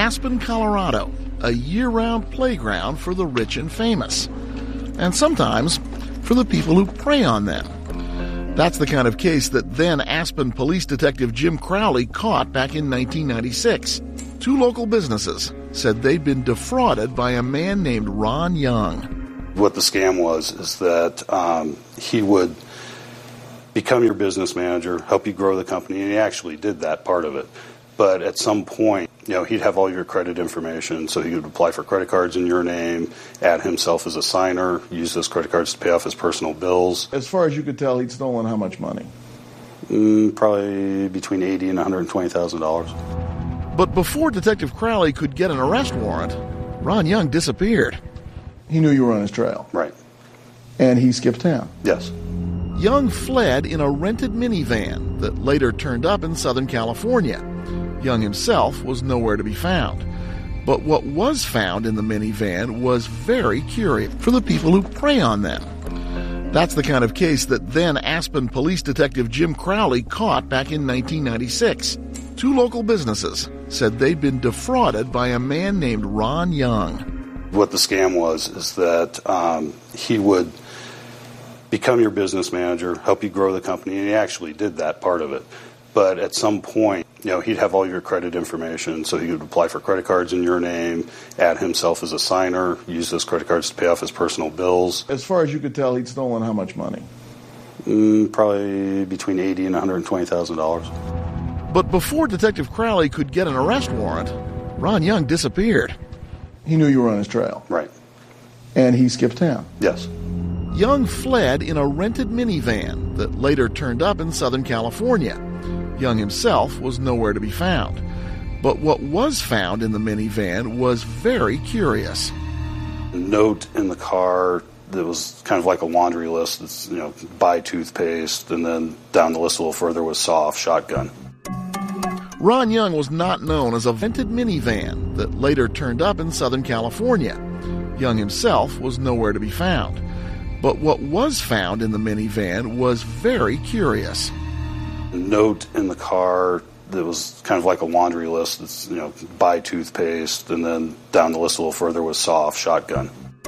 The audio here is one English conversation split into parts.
Aspen, Colorado, a year-round playground for the rich and famous, and sometimes for the people who prey on them. That's the kind of case that then Aspen police detective Jim Crowley caught back in 1996. Two local businesses said they'd been defrauded by a man named Ron Young. What the scam was is that he would become your business manager, help you grow the company, and he actually did that part of it. But at some point, he'd have all your credit information, so he would apply for credit cards in your name, add himself as a signer, use those credit cards to pay off his personal bills. As far as you could tell, he'd stolen how much money? Probably between $80,000 and $120,000. But before Detective Crowley could get an arrest warrant, Ron Young disappeared. He knew you were on his trail? Right. And he skipped town? Yes. Young fled in a rented minivan that later turned up in Southern California. Young himself was nowhere to be found. But what was found in the minivan was very curious for the people who prey on them. That's the kind of case that then Aspen police detective Jim Crowley caught back in 1996. Two local businesses said they'd been defrauded by a man named Ron Young. What the scam was is that he would become your business manager, help you grow the company, and he actually did that part of it. But at some point, he'd have all your credit information, so he would apply for credit cards in your name, add himself as a signer, use those credit cards to pay off his personal bills. As far as you could tell, he'd stolen how much money? Probably between $80,000 and $120,000. But before Detective Crowley could get an arrest warrant, Ron Young disappeared. He knew you were on his trail? Right. And he skipped town? Yes. Young fled in a rented minivan that later turned up in Southern California. Young himself was nowhere to be found. But what was found in the minivan was very curious. A note in the car that was kind of like a laundry list. It's, buy toothpaste, and then down the list a little further was saw-off shotgun. Ron Young was not known as a rented minivan that later turned up in Southern California. Young himself was nowhere to be found. But what was found in the minivan was very curious. A note in the car that was kind of like a laundry list. It's, buy toothpaste, and then down the list a little further was saw-off shotgun.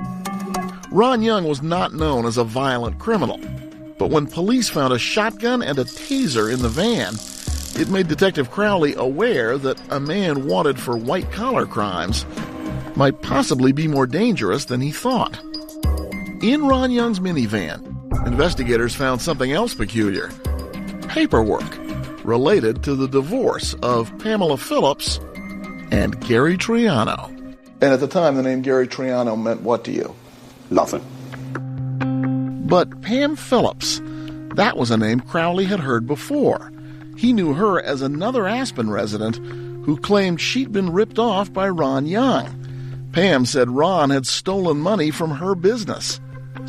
Ron Young was not known as a violent criminal. But when police found a shotgun and a taser in the van, it made Detective Crowley aware that a man wanted for white-collar crimes might possibly be more dangerous than he thought. In Ron Young's minivan, investigators found something else peculiar. Paperwork related to the divorce of Pamela Phillips and Gary Triano. And at the time, the name Gary Triano meant what to you? Nothing. But Pam Phillips, that was a name Crowley had heard before. He knew her as another Aspen resident who claimed she'd been ripped off by Ron Young. Pam said Ron had stolen money from her business,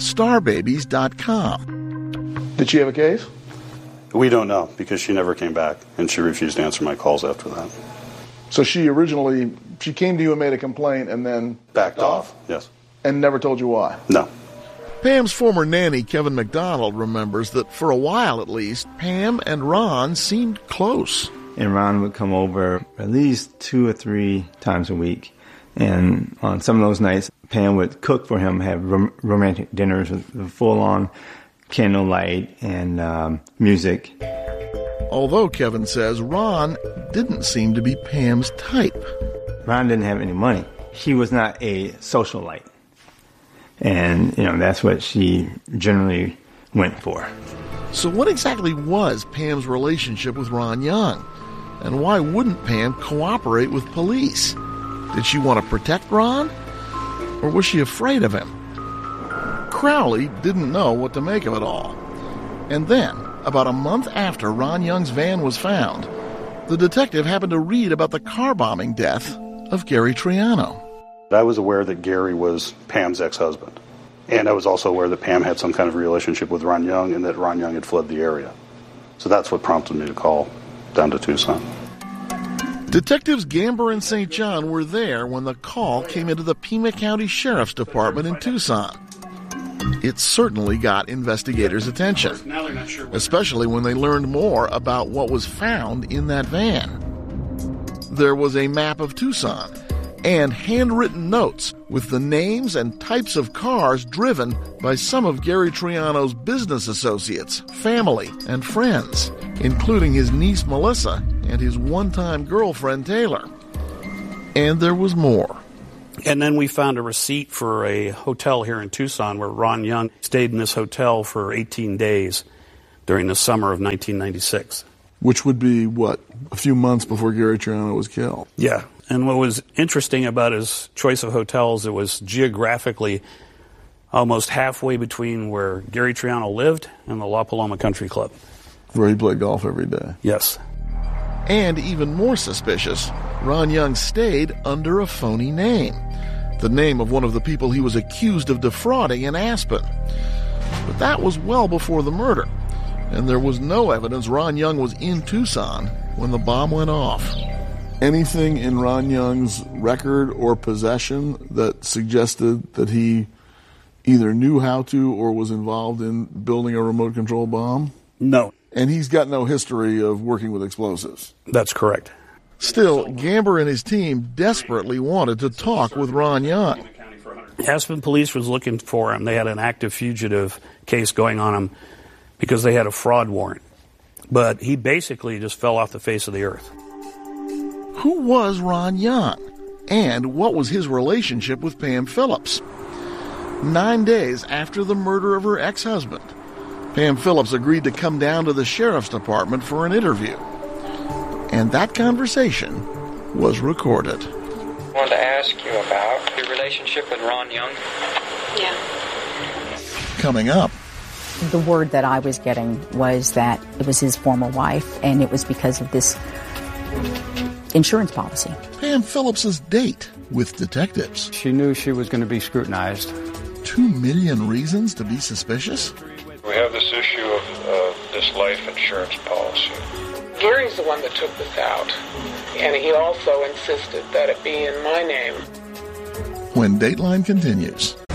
Starbabies.com. Did she have a case? We don't know, because she never came back, and she refused to answer my calls after that. So she came to you and made a complaint and then... Backed off, yes. And never told you why? No. Pam's former nanny, Kevin McDonald, remembers that for a while at least, Pam and Ron seemed close. And Ron would come over at least 2 or 3 times a week. And on some of those nights, Pam would cook for him, have romantic dinners with full-on candlelight and music. Although Kevin says Ron didn't seem to be Pam's type. Ron didn't have any money. He was not a socialite. And, that's what she generally went for. So what exactly was Pam's relationship with Ron Young? And why wouldn't Pam cooperate with police? Did she want to protect Ron? Or was she afraid of him? Crowley didn't know what to make of it all. And then, about a month after Ron Young's van was found, the detective happened to read about the car bombing death of Gary Triano. I was aware that Gary was Pam's ex-husband. And I was also aware that Pam had some kind of relationship with Ron Young and that Ron Young had fled the area. So that's what prompted me to call down to Tucson. Detectives Gamber and St. John were there when the call came into the Pima County Sheriff's Department in Tucson. It certainly got investigators' attention, especially when they learned more about what was found in that van. There was a map of Tucson and handwritten notes with the names and types of cars driven by some of Gary Triano's business associates, family, and friends, including his niece Melissa and his one-time girlfriend Taylor. And there was more. And then we found a receipt for a hotel here in Tucson where Ron Young stayed in this hotel for 18 days during the summer of 1996. Which would be, what, a few months before Gary Triano was killed? Yeah. And what was interesting about his choice of hotels, it was geographically almost halfway between where Gary Triano lived and the La Paloma Country Club. Where he played golf every day. Yes. And even more suspicious, Ron Young stayed under a phony name, the name of one of the people he was accused of defrauding in Aspen. But that was well before the murder, and there was no evidence Ron Young was in Tucson when the bomb went off. Anything in Ron Young's record or possession that suggested that he either knew how to or was involved in building a remote control bomb? No. And he's got no history of working with explosives. That's correct. Still, Gamber and his team desperately wanted to talk with Ron Young. Aspen police was looking for him. They had an active fugitive case going on him because they had a fraud warrant. But he basically just fell off the face of the earth. Who was Ron Young? And what was his relationship with Pam Phillips? 9 days after the murder of her ex-husband, Pam Phillips agreed to come down to the sheriff's department for an interview. And that conversation was recorded. I wanted to ask you about your relationship with Ron Young. Yeah. Coming up. The word that I was getting was that it was his former wife, and it was because of this insurance policy. Pam Phillips's date with detectives. She knew she was going to be scrutinized. 2 million reasons to be suspicious? We have this issue of this life insurance policy. Gary's the one that took this out, and he also insisted that it be in my name. When Dateline continues.